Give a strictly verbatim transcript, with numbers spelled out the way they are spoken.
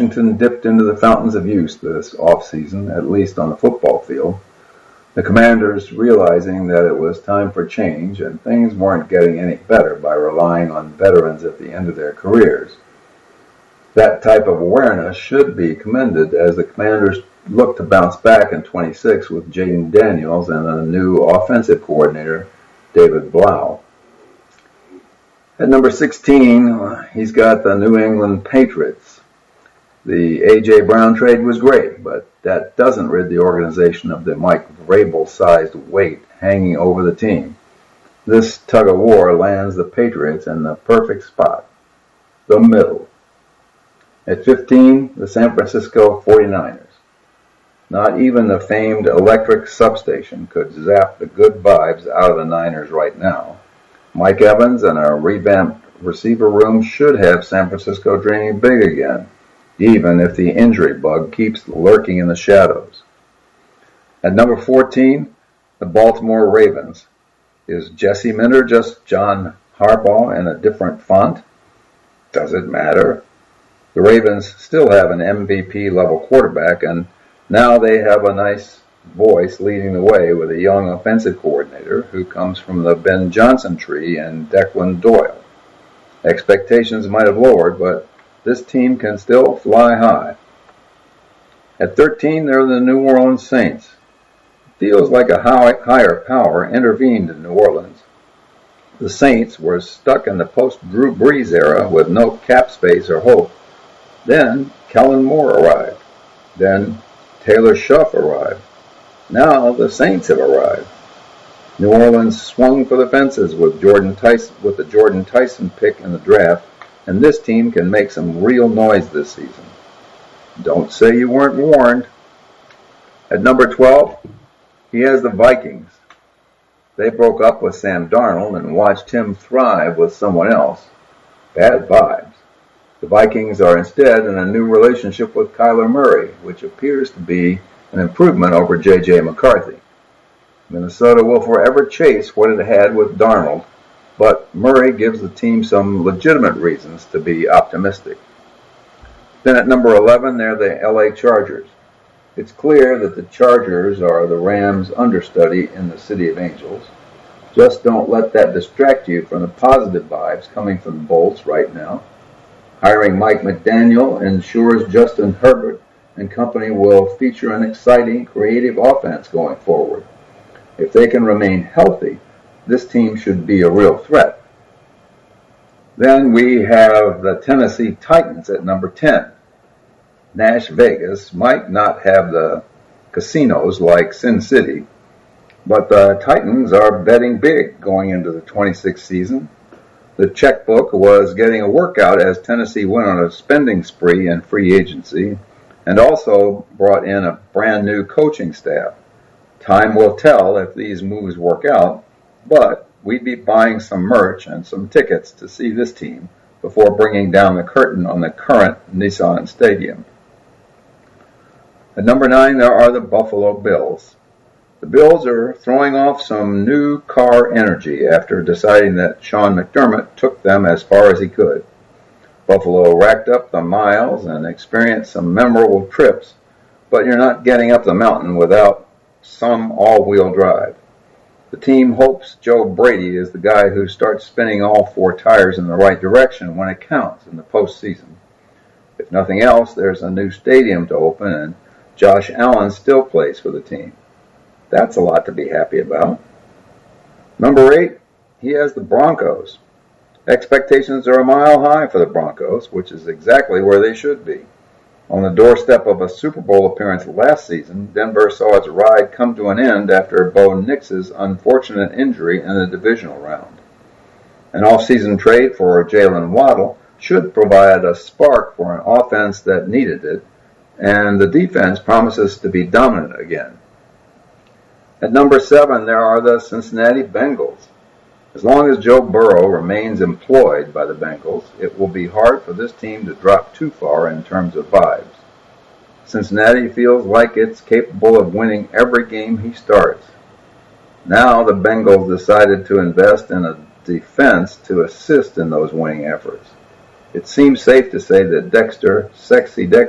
Washington dipped into the fountains of youth this offseason, at least on the football field. The Commanders realizing that it was time for change and things weren't getting any better by relying on veterans at the end of their careers. That type of awareness should be commended as the Commanders look to bounce back in twenty-six with Jaden Daniels and a new offensive coordinator, David Blau. At number sixteen, he's got the New England Patriots. The A J. Brown trade was great, but that doesn't rid the organization of the Mike Vrabel-sized weight hanging over the team. This tug-of-war lands the Patriots in the perfect spot, the middle. At fifteen, the San Francisco forty-niners. Not even the famed electric substation could zap the good vibes out of the Niners right now. Mike Evans and a revamped receiver room should have San Francisco dreaming big again, even if the injury bug keeps lurking in the shadows. At number fourteen, the Baltimore Ravens. Is Jesse Minter just John Harbaugh in a different font? Does it matter? The Ravens still have an M V P-level quarterback, and now they have a nice voice leading the way with a young offensive coordinator who comes from the Ben Johnson tree and Declan Doyle. Expectations might have lowered, but this team can still fly high. At thirteen, they're the New Orleans Saints. Feels like a higher power intervened in New Orleans. The Saints were stuck in the post-Drew Brees era with no cap space or hope. Then Kellen Moore arrived. Then Taylor Schuff arrived. Now the Saints have arrived. New Orleans swung for the fences with Jordan Tyson, with the Jordan Tyson pick in the draft, and this team can make some real noise this season. Don't say you weren't warned. At number twelve, he has the Vikings. They broke up with Sam Darnold and watched him thrive with someone else. Bad vibes. The Vikings are instead in a new relationship with Kyler Murray, which appears to be an improvement over J J. McCarthy. Minnesota will forever chase what it had with Darnold, but Murray gives the team some legitimate reasons to be optimistic. Then at number eleven, they're the L A Chargers. It's clear that the Chargers are the Rams' understudy in the City of Angels. Just don't let that distract you from the positive vibes coming from the Bolts right now. Hiring Mike McDaniel ensures Justin Herbert and company will feature an exciting, creative offense going forward. If they can remain healthy, this team should be a real threat. Then we have the Tennessee Titans at number ten. Nash Vegas might not have the casinos like Sin City, but the Titans are betting big going into the twenty-sixth season. The checkbook was getting a workout as Tennessee went on a spending spree in free agency and also brought in a brand new coaching staff. Time will tell if these moves work out, but we'd be buying some merch and some tickets to see this team before bringing down the curtain on the current Nissan Stadium. At number nine, there are the Buffalo Bills. The Bills are throwing off some new car energy after deciding that Sean McDermott took them as far as he could. Buffalo racked up the miles and experienced some memorable trips, but you're not getting up the mountain without some all-wheel drive. The team hopes Joe Brady is the guy who starts spinning all four tires in the right direction when it counts in the postseason. If nothing else, there's a new stadium to open, and Josh Allen still plays for the team. That's a lot to be happy about. Number eight, he has the Broncos. Expectations are a mile high for the Broncos, which is exactly where they should be. On the doorstep of a Super Bowl appearance last season, Denver saw its ride come to an end after Bo Nix's unfortunate injury in the divisional round. An off-season trade for Jalen Waddle should provide a spark for an offense that needed it, and the defense promises to be dominant again. At number seven, there are the Cincinnati Bengals. As long as Joe Burrow remains employed by the Bengals, it will be hard for this team to drop too far in terms of vibes. Cincinnati feels like it's capable of winning every game he starts. Now the Bengals decided to invest in a defense to assist in those winning efforts. It seems safe to say that Dexter, Sexy Dexter,